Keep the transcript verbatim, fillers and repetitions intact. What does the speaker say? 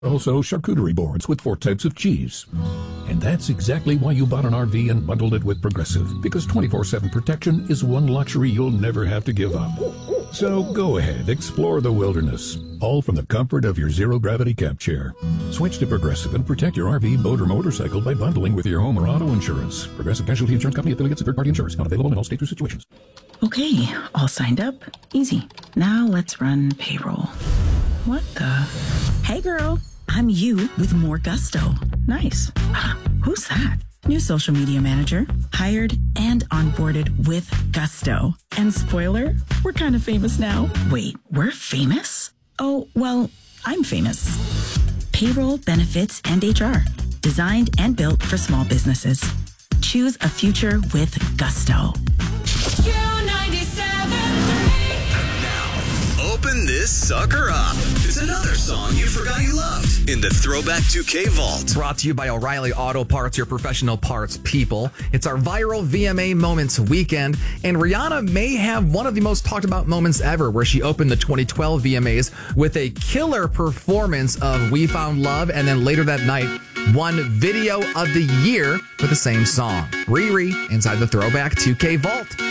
Also, charcuterie boards with four types of cheese. And that's exactly why you bought an R V and bundled it with Progressive, because twenty-four seven protection is one luxury you'll never have to give up. So go ahead, explore the wilderness, all from the comfort of your zero-gravity camp chair. Switch to Progressive and protect your R V, boat, or motorcycle by bundling with your home or auto insurance. Progressive Casualty Insurance Company affiliates and third-party insurers. Not available in all states or situations. Okay, all signed up. Easy. Now let's run payroll. What the? Hey, girl. I'm you with more gusto. Nice. Who's that? New social media manager, hired and onboarded with gusto. And spoiler, we're kind of famous now. Wait, we're famous? Oh, well, I'm famous. Payroll, benefits, and H R. Designed and built for small businesses. Choose a future with gusto. Q ninety-seven three. And now, open this sucker up. It's another song you forgot you loved in the Throwback two K Vault. Brought to you by O'Reilly Auto Parts, your professional parts people. It's our viral V M A Moments weekend, and Rihanna may have one of the most talked about moments ever, where she opened the twenty twelve V M As with a killer performance of We Found Love, and then later that night won Video of the Year for the same song. Riri inside the Throwback two K Vault.